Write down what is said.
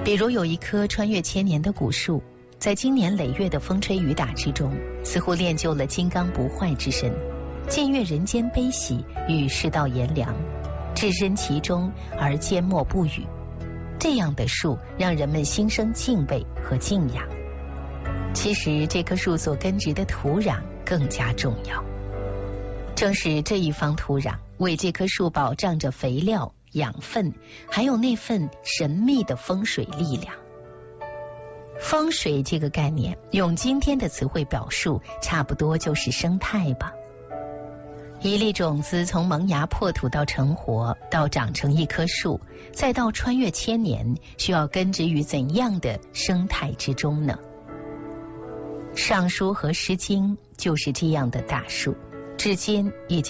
比如有一棵穿越千年的古树，在经年累月的风吹雨打之中，似乎练就了金刚不坏之身，见阅人间悲喜与世道炎凉，置身其中而缄默不语。这样的树让人们心生敬畏和敬仰。其实这棵树所根植的土壤更加重要，正是这一方土壤为这棵树保障着肥料、养分，还有那份神秘的风水力量。风水这个概念，用今天的词汇表述，差不多就是生态吧。一粒种子从萌芽破土到成活，到长成一棵树，再到穿越千年，需要根植于怎样的生态之中呢？尚书和诗经就是这样的大树，至今已经